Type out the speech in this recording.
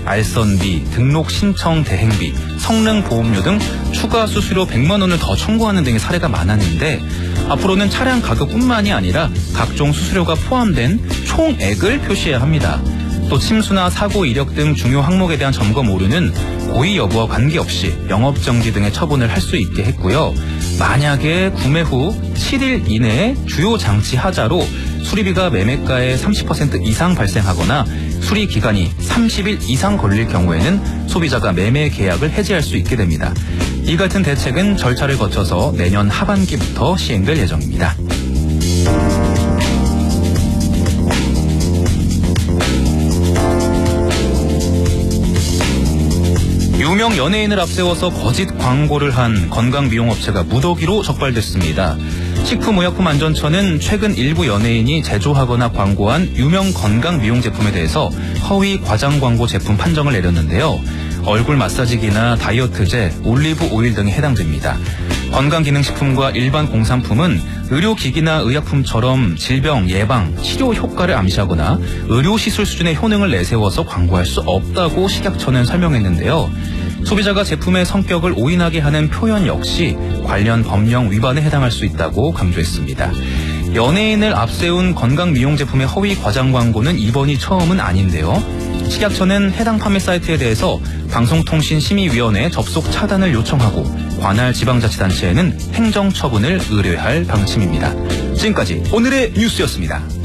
알선비, 등록 신청 대행비, 성능 보험료 등 추가 수수료 100만 원을 더 청구하는 등의 사례가 많았는데 앞으로는 차량 가격뿐만이 아니라 각종 수수료가 포함된 총액을 표시해야 합니다. 또 침수나 사고 이력 등 중요 항목에 대한 점검 오류는 고의 여부와 관계없이 영업정지 등의 처분을 할 수 있게 했고요. 만약에 구매 후 7일 이내에 주요 장치 하자로 수리비가 매매가의 30% 이상 발생하거나 수리 기간이 30일 이상 걸릴 경우에는 소비자가 매매 계약을 해지할 수 있게 됩니다. 이 같은 대책은 절차를 거쳐서 내년 하반기부터 시행될 예정입니다. 유명 연예인을 앞세워서 거짓 광고를 한 건강미용업체가 무더기로 적발됐습니다. 식품의약품안전처는 최근 일부 연예인이 제조하거나 광고한 유명 건강미용제품에 대해서 허위 과장 광고 제품 판정을 내렸는데요. 얼굴 마사지기나 다이어트제, 올리브 오일 등에 해당됩니다. 건강기능식품과 일반 공산품은 의료기기나 의약품처럼 질병 예방, 치료 효과를 암시하거나 의료시술 수준의 효능을 내세워서 광고할 수 없다고 식약처는 설명했는데요. 소비자가 제품의 성격을 오인하게 하는 표현 역시 관련 법령 위반에 해당할 수 있다고 강조했습니다. 연예인을 앞세운 건강미용제품의 허위 과장 광고는 이번이 처음은 아닌데요. 식약처는 해당 판매 사이트에 대해서 방송통신심의위원회에 접속 차단을 요청하고 관할 지방자치단체에는 행정처분을 의뢰할 방침입니다. 지금까지 오늘의 뉴스였습니다.